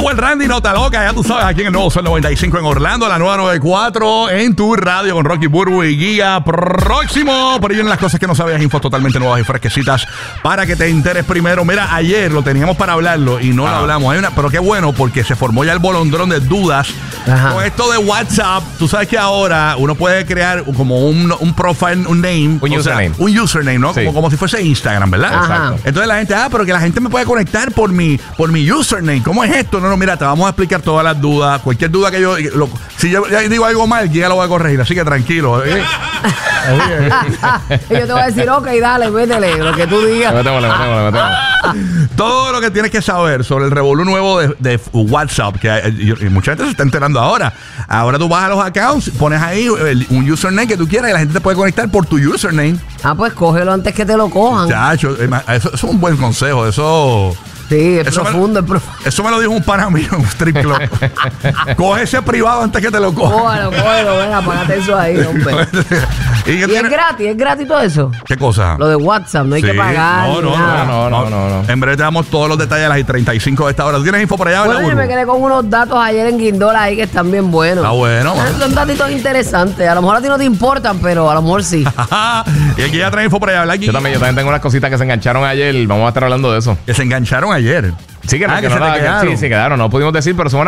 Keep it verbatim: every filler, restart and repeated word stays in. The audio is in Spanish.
Power Randy, nota loca, ya tú sabes, aquí en el nuevo Sol noventa y cinco en Orlando, la nueva noventa y cuatro en tu radio con Rocky Burbu y Guía. Próximo, por ahí vienen las cosas que no sabías, infos totalmente nuevas y fresquecitas para que te enteres primero. Mira, ayer lo teníamos para hablarlo y no ah. lo hablamos. Hay una, pero qué bueno, porque se formó ya el bolondrón de dudas. Ajá. Con esto de WhatsApp. Tú sabes que ahora uno puede crear como un, un profile, un name. Un username. Sea, un username, ¿no? Sí. Como, como si fuese Instagram, ¿verdad? Ajá. Exacto. Entonces la gente, ah, pero que la gente me puede conectar por mi, por mi username. ¿Cómo es esto? No, no, mira, te vamos a explicar todas las dudas. Cualquier duda que yo... Lo, si yo ya digo algo mal, ya lo voy a corregir. Así que tranquilo. ¿eh? Y yo te voy a decir, ok, dale, métele, lo que tú digas. Métele, métele, métele. Todo lo que tienes que saber sobre el revolú nuevo de, de WhatsApp, que hay, y mucha gente se está enterando ahora. Ahora tú vas a los accounts, pones ahí el, un username que tú quieras y la gente te puede conectar por tu username. Ah, pues cógelo antes que te lo cojan. Chacho, eso, eso es un buen consejo, eso... Sí, es eso profundo, me, es profundo. Eso me lo dijo un pana mío en un strip club. Coge ese privado antes que te lo cojan. Cógalo, cógelo, ven, apagate eso ahí, hombre. ¿Y, ¿Y es gratis? ¿Es gratis todo eso? ¿Qué cosa? Lo de WhatsApp, no hay sí. que pagar. No, no, no, no, no, no, no. En breve te damos todos los detalles a las treinta y cinco de esta hora. ¿Tú tienes info por allá? Bueno, yo me quedé con unos datos ayer en Guindola ahí que están bien buenos. Está bueno. Ah, son datitos interesantes. A lo mejor a ti no te importan, pero a lo mejor sí. Y aquí ya trae info por allá, ¿verdad? Yo también, yo también tengo unas cositas que se engancharon ayer. Vamos a estar hablando de eso. Que se engancharon ayer. Sí, que, no, ah, que, que no se la, te quedaron. Sí, se quedaron. No pudimos decir, pero son unas